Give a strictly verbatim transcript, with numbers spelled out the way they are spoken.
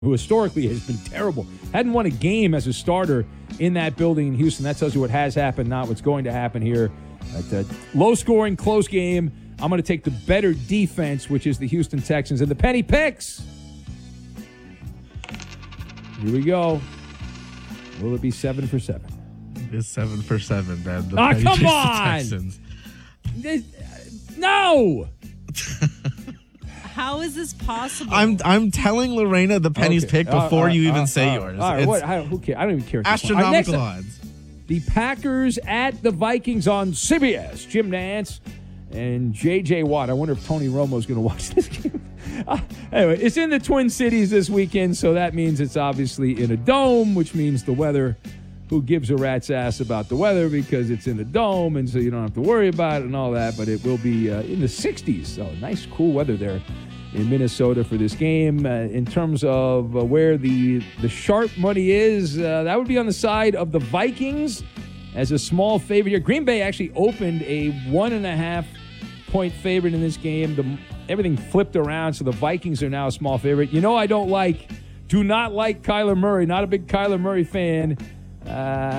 who historically has been terrible. Hadn't won a game as a starter in that building in Houston. That tells you what has happened, not what's going to happen here. But, uh, low-scoring, close game. I'm going to take the better defense, which is the Houston Texans. And the penny picks. Here we go. Will it be seven for seven? It is seven for seven, man. The oh, come on! Texans. This, no! How is this possible? I'm I'm telling Lorena the penny's okay. pick before uh, uh, you even uh, say uh, yours. All right, it's what, I, who cares? I don't even care. Astronomical right, odds. The Packers at the Vikings on C B S. Jim Nantz and J J Watt. I wonder if Tony Romo's going to watch this game. Uh, anyway, it's in the Twin Cities this weekend, so that means it's obviously in a dome, which means the weather. Who gives a rat's ass about the weather because it's in a dome, and so you don't have to worry about it and all that, but it will be uh, in the sixties. So nice, cool weather there in Minnesota for this game. Uh, in terms of uh, where the, the sharp money is, uh, that would be on the side of the Vikings as a small favorite here. Green Bay actually opened a one and a half point favorite in this game. The, everything flipped around, so the Vikings are now a small favorite. You know I don't like, do not like Kyler Murray. Not a big Kyler Murray fan. Uh,